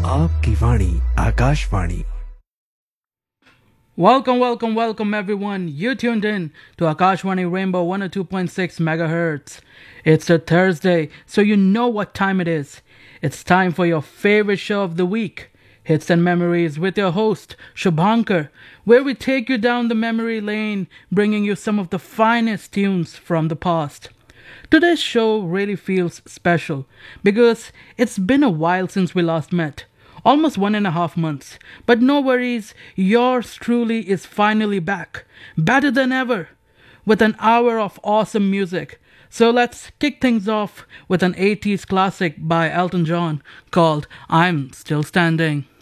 आपकी वाणी Akashvani. Welcome everyone. You tuned in to Akashwani Rainbow 102.6 megahertz. It's a Thursday, so you know what time it is. It's time for your favorite show of the week, Hits and Memories with your host, Shubhankar, where we take you down the memory lane, bringing you some of the finest tunes from the past. Today's show really feels special because it's been a while since we last met. Almost 1.5 months. But no worries, yours truly is finally back. Better than ever. With an hour of awesome music. So let's kick things off with an 80s classic by Elton John called I'm Still Standing.